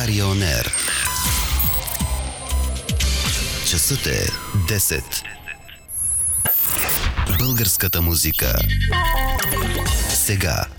България On Air. Часът е 10. Българската музика. Сега.